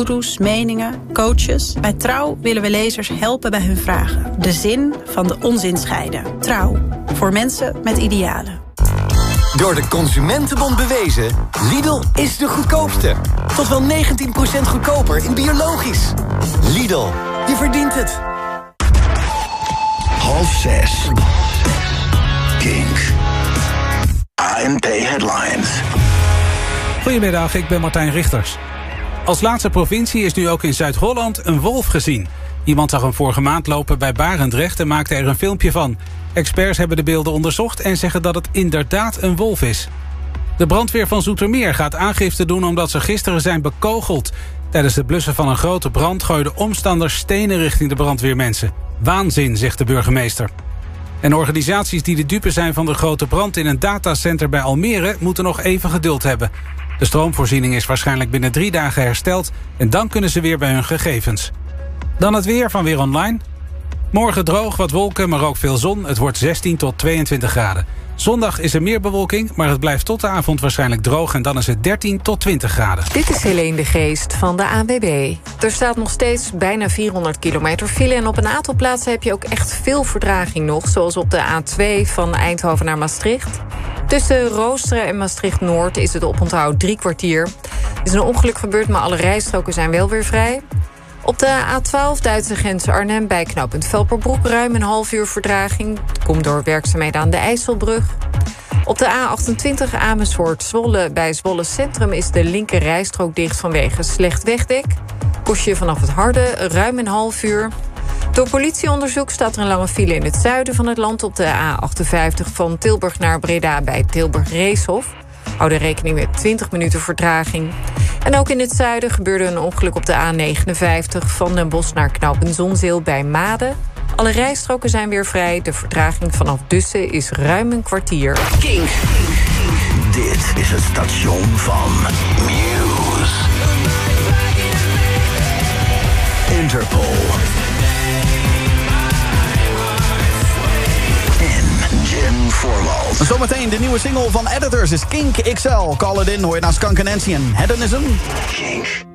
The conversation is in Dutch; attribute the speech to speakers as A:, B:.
A: goeroes, meningen, coaches. Bij Trouw willen we lezers helpen bij hun vragen. De zin van de onzin scheiden. Trouw, voor mensen met idealen.
B: Door de Consumentenbond bewezen, Lidl is de goedkoopste. Tot wel 19% goedkoper in biologisch. Lidl, je verdient het.
C: 5:30. Kink. ANP Headlines.
D: Goedemiddag, ik ben Martijn Richters. Als laatste provincie is nu ook in Zuid-Holland een wolf gezien. Iemand zag hem vorige maand lopen bij Barendrecht en maakte er een filmpje van. Experts hebben de beelden onderzocht en zeggen dat het inderdaad een wolf is. De brandweer van Zoetermeer gaat aangifte doen omdat ze gisteren zijn bekogeld. Tijdens het blussen van een grote brand gooiden omstanders stenen richting de brandweermensen. Waanzin, zegt de burgemeester. En organisaties die de dupe zijn van de grote brand in een datacenter bij Almere moeten nog even geduld hebben. De stroomvoorziening is waarschijnlijk binnen 3 dagen hersteld en dan kunnen ze weer bij hun gegevens. Dan het weer van Weer Online. Morgen droog, wat wolken, maar ook veel zon. Het wordt 16 tot 22 graden. Zondag is er meer bewolking, maar het blijft tot de avond waarschijnlijk droog en dan is het 13 tot 20 graden.
E: Dit is Helene de Geest van de ANWB. Er staat nog steeds bijna 400 kilometer file en op een aantal plaatsen heb je ook echt veel vertraging nog, zoals op de A2 van Eindhoven naar Maastricht. Tussen Roosteren en Maastricht-Noord is het oponthoud 3 kwartier. Er is een ongeluk gebeurd, maar alle rijstroken zijn wel weer vrij. Op de A12 Duitse grens Arnhem bij knooppunt Velperbroek ruim een half uur vertraging. Het komt door werkzaamheden aan de IJsselbrug. Op de A28 Amersfoort-Zwolle bij Zwolle Centrum is de linker rijstrook dicht vanwege slecht wegdek. Kost je vanaf het Harde ruim een half uur. Door politieonderzoek staat er een lange file in het zuiden van het land op de A58 van Tilburg naar Breda bij Tilburg-Reeshof. Hou er rekening met 20 minuten vertraging. En ook in het zuiden gebeurde een ongeluk op de A59 van Den Bosch naar knooppunt Zonzeel bij Maden. Alle rijstroken zijn weer vrij. De vertraging vanaf Dussen is ruim een kwartier.
C: Kink. Dit is het station van Muse. Interpol. En Jim Voorwald.
F: Zometeen de nieuwe single van Editors is Kink XL. Call It In, hoor je naar Skunk Nancy en Hedonism.
C: Kink.